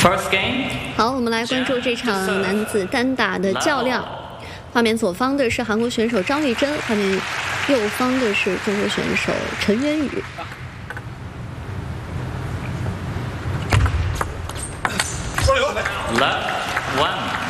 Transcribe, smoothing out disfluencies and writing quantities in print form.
First game。 好，我们来关注这场男子单打的较量。画面左方的是韩国选手张玉珍，画面右方的是中国选手陈渊宇。 Left 1。